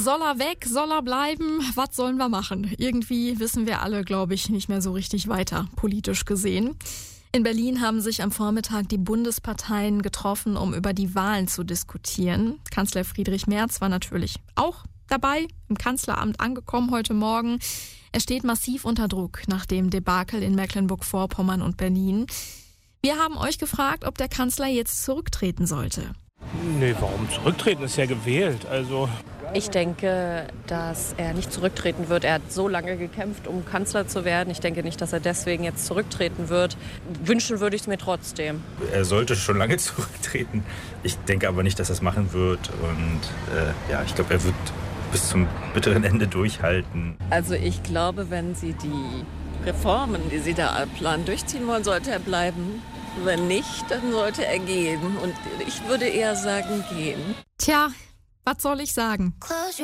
Soll er weg? Soll er bleiben? Was sollen wir machen? Irgendwie wissen wir alle, glaube ich, nicht mehr so richtig weiter, politisch gesehen. In Berlin haben sich am Vormittag die Bundesparteien getroffen, um über die Wahlen zu diskutieren. Kanzler Friedrich Merz war natürlich auch dabei, im Kanzleramt angekommen heute Morgen. Er steht massiv unter Druck nach dem Debakel in Mecklenburg-Vorpommern und Berlin. Wir haben euch gefragt, ob der Kanzler jetzt zurücktreten sollte. Nee, warum zurücktreten? Ist ja gewählt, also... Ich denke, dass er nicht zurücktreten wird. Er hat so lange gekämpft, um Kanzler zu werden. Ich denke nicht, dass er deswegen jetzt zurücktreten wird. Wünschen würde ich es mir trotzdem. Er sollte schon lange zurücktreten. Ich denke aber nicht, dass er es machen wird. Und ich glaube, er wird bis zum bitteren Ende durchhalten. Also ich glaube, wenn Sie die Reformen, die Sie da planen, durchziehen wollen, sollte er bleiben. Wenn nicht, dann sollte er gehen. Und ich würde eher sagen, gehen. Tja, was soll ich sagen?